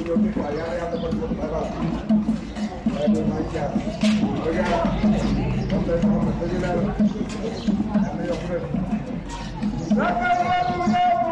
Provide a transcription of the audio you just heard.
yo estoy para allá, ya te puedo contar la oiga, ¿dónde está? ¿Dónde está? Ya me dio fresco.